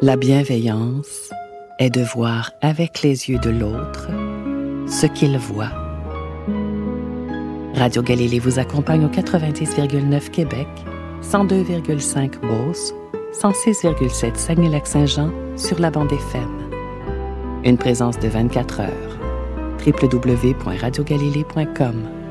La bienveillance est de voir avec les yeux de l'autre ce qu'il voit. Radio Galilée vous accompagne au 90,9 Québec, 102,5 Beauce, 106,7 Saguenay-Lac-Saint-Jean sur la bande FM. Une présence de 24 heures. www.radiogalilée.com